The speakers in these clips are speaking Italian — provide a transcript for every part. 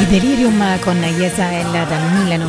Delirium con Yesael dal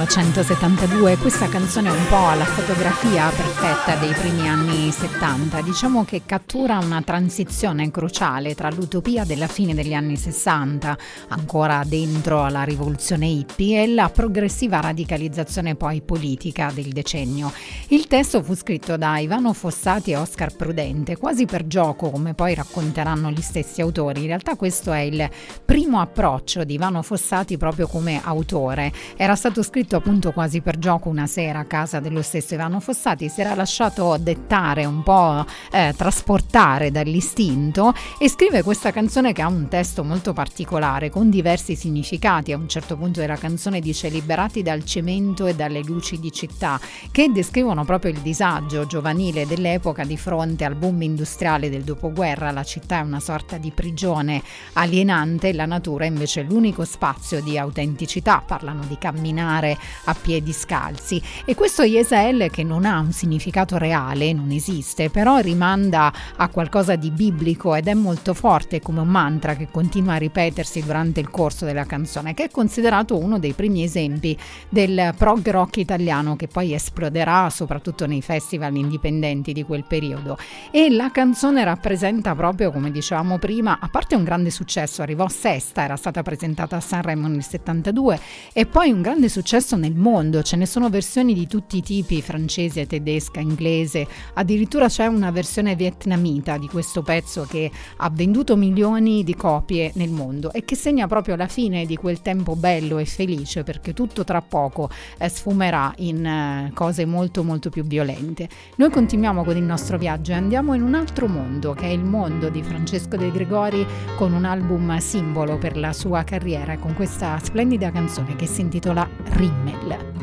1972, questa canzone è un po' la fotografia perfetta dei primi anni 70, diciamo che cattura una transizione cruciale tra l'utopia della fine degli anni 60, ancora dentro alla rivoluzione hippie, e la progressiva radicalizzazione poi politica del decennio. Il testo fu scritto da Ivano Fossati e Oscar Prudente, quasi per gioco, come poi racconteranno gli stessi autori. In realtà questo è il primo approccio di Ivano Fossati proprio come autore. Era stato scritto appunto quasi per gioco una sera a casa dello stesso Ivano Fossati, si era lasciato dettare, un po' trasportare dall'istinto, e scrive questa canzone che ha un testo molto particolare con diversi significati. A un certo punto della canzone dice: liberati dal cemento e dalle luci di città, che descrivono proprio il disagio giovanile dell'epoca di fronte al boom industriale del dopoguerra. La città è una sorta di prigione alienante, la natura invece è l'unico spazio di autenticità. Parlano di camminare a piedi scalzi, e questo Yesael, che non ha un significato reale, non esiste, però rimanda a qualcosa di biblico ed è molto forte, come un mantra che continua a ripetersi durante il corso della canzone, che è considerato uno dei primi esempi del prog rock italiano, che poi esploderà soprattutto nei festival indipendenti di quel periodo. E la canzone rappresenta proprio, come dicevamo prima, a parte un grande successo, arrivò sesta, era stata presentata a Sanremo nel 72, e poi un grande successo nel mondo. Ce ne sono versioni di tutti i tipi, francese, tedesca, inglese, addirittura c'è una versione vietnamita di questo pezzo che ha venduto milioni di copie nel mondo e che segna proprio la fine di quel tempo bello e felice, perché tutto tra poco sfumerà in cose molto molto più violente. Noi continuiamo con il nostro viaggio e andiamo in un altro mondo, che è il mondo di Francesco De Gregori, con un album simbolo per la sua carriera, con questa splendida canzone che si intitola Rimmel.